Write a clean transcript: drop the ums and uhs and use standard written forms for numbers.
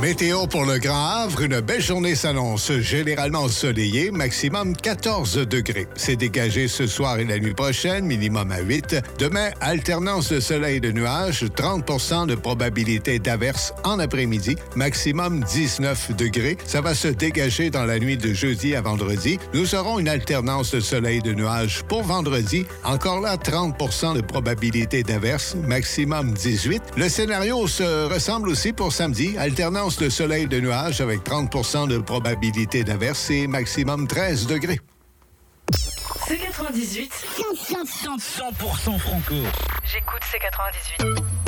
Météo pour le Grand Havre, une belle journée s'annonce. Généralement ensoleillée, maximum 14 degrés. C'est dégagé ce soir et la nuit prochaine, minimum à 8. Demain, alternance de soleil et de nuages, 30 de probabilité d'averse en après-midi, maximum 19 degrés. Ça va se dégager dans la nuit de jeudi à vendredi. Nous aurons une alternance de soleil et de nuages pour vendredi. Encore là, 30 de probabilité d'averse, maximum 18. Le scénario se ressemble aussi pour samedi. Alternance de soleil et de nuages avec 30 de probabilité d'averse et maximum 13 degrés. C98 100% franco. J'écoute C98.